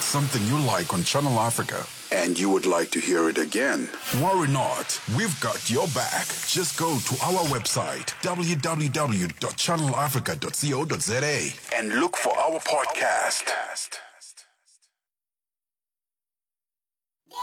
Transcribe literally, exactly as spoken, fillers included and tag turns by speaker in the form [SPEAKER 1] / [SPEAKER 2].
[SPEAKER 1] something you like on Channel Africa and you would like to hear it again, worry not. We've got your back. Just go to our website, w w w dot channel africa dot co dot za, and look for our podcast.